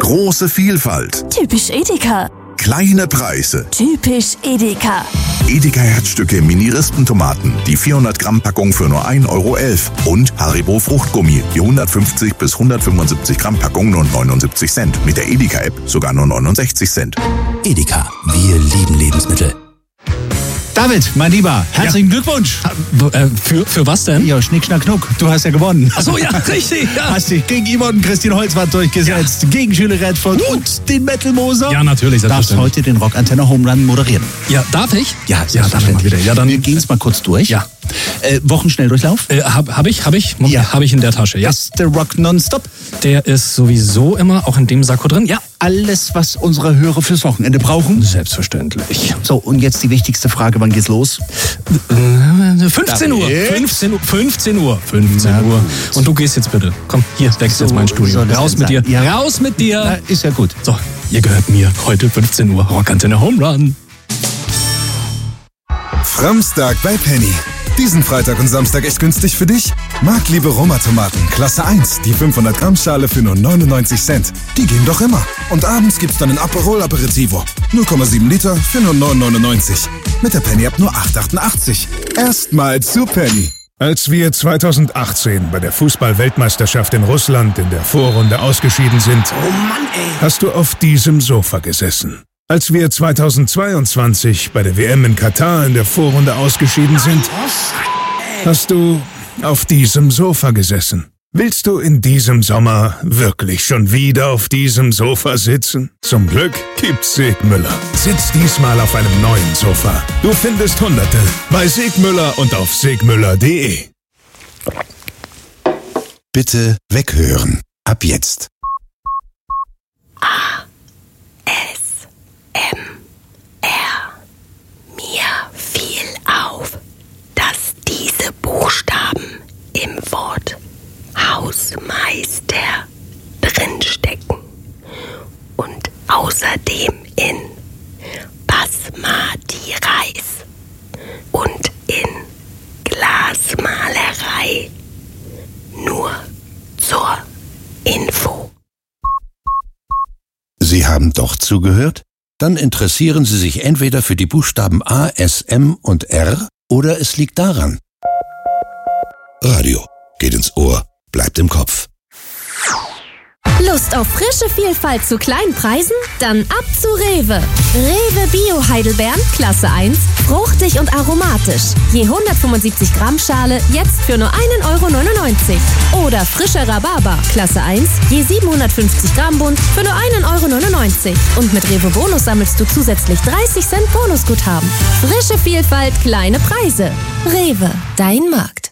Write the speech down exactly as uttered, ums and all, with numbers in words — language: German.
Große Vielfalt. Typisch Edeka. Kleine Preise. Typisch Edeka. Edeka Herzstücke Mini-Rispentomaten, die vierhundert Gramm Packung für nur ein Euro elf. Und Haribo Fruchtgummi, die hundertfünfzig bis hundertfünfundsiebzig Gramm Packung nur neunundsiebzig Cent. Mit der Edeka-App sogar nur neunundsechzig Cent. Edeka, wir lieben Lebensmittel. David, mein Lieber, herzlichen ja. Glückwunsch. Äh, für, für was denn? Ja, Schnick, Schnack, Knuck. Du hast ja gewonnen. Ach so, ja, richtig. Ja. Hast dich gegen Yvonne Christine Holzwart durchgesetzt, ja. gegen Schüler Redford uh. und den Metal Moser. Ja, natürlich. Du darfst heute den Rockantenne Home Run moderieren. Ja, darf ich? Ja, ja, darf ich wieder. Ja, dann wir gehen es mal kurz durch. Ja. Äh, Wochenschnelldurchlauf? Äh, hab, hab ich, hab ich. Moment, ja. Hab ich in der Tasche, ja. Ist der Rock nonstop? Der ist sowieso immer auch in dem Sakko drin, ja. Alles, was unsere Hörer fürs Wochenende brauchen? Selbstverständlich. So, und jetzt die wichtigste Frage, wann geht's los? fünfzehn Uhr. fünfzehn Uhr. fünfzehn Uhr. fünfzehn Uhr. Und du gehst jetzt bitte. Komm, hier, wechsel jetzt mein Studio. Raus mit dir. Ja. Raus mit dir. Na, ist ja gut. So, ihr gehört mir. Heute fünfzehn Uhr. Rockantenne Home Run. Framstag bei Penny. Diesen Freitag und Samstag echt günstig für dich? Marktliebe Roma-Tomaten, Klasse eins, die fünfhundert Gramm Schale für nur neunundneunzig Cent. Die gehen doch immer. Und abends gibt's dann ein Aperol Aperitivo. null Komma sieben Liter für nur neun neunundneunzig. Mit der Penny-App nur acht achtundachtzig. Erstmal zu Penny. Als wir zweitausendachtzehn bei der Fußball-Weltmeisterschaft in Russland in der Vorrunde ausgeschieden sind, oh Mann, ey. hast du auf diesem Sofa gesessen. Als wir zweitausendzweiundzwanzig bei der W M in Katar in der Vorrunde ausgeschieden sind, hast du auf diesem Sofa gesessen. Willst du in diesem Sommer wirklich schon wieder auf diesem Sofa sitzen? Zum Glück gibt's Segmüller. Sitz diesmal auf einem neuen Sofa. Du findest Hunderte bei Segmüller und auf segmüller punkt de. Bitte weghören. Ab jetzt. A. S. M. R. Mir fiel auf, dass diese Buchstaben im Wort Hausmeister drinstecken und außerdem in Basmati Reis und in Glasmalerei. Nur zur Info. Sie haben doch zugehört? Dann interessieren Sie sich entweder für die Buchstaben A, S, M und R oder es liegt daran. Radio geht ins Ohr, bleibt im Kopf. Lust auf frische Vielfalt zu kleinen Preisen? Dann ab zu Rewe. Rewe Bio Heidelbeeren, Klasse eins, fruchtig und aromatisch. Je hundertfünfundsiebzig Gramm Schale, jetzt für nur ein Euro neunundneunzig. Oder frischer Rhabarber, Klasse eins, je siebenhundertfünfzig Gramm Bund, für nur ein Euro neunundneunzig. Und mit Rewe Bonus sammelst du zusätzlich dreißig Cent Bonusguthaben. Frische Vielfalt, kleine Preise. Rewe, dein Markt.